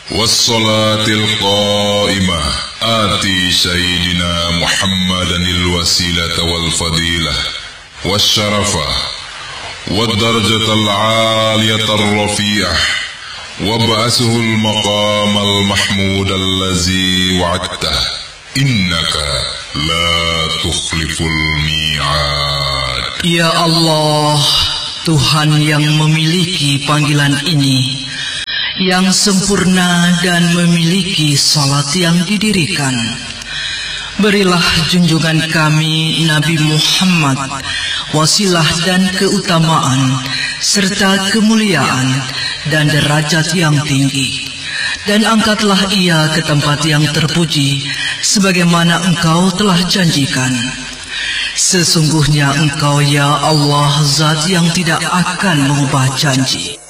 Wassalatil qa'imah ati sayyidina Muhammadanil wasilata wal fadilah wasyarafah wad darajatal aliyatar rafi'ah wab'asuhul maqamal mahmudal ladzi wa'adtah innaka la tukhliful mi'ad. Ya Allah, Tuhan yang memiliki panggilan ini, yang sempurna dan memiliki salat yang didirikan, berilah junjungan kami Nabi Muhammad wasilah dan keutamaan serta kemuliaan dan derajat yang tinggi, dan angkatlah ia ke tempat yang terpuji sebagaimana Engkau telah janjikan. Sesungguhnya Engkau ya Allah zat yang tidak akan mengubah janji.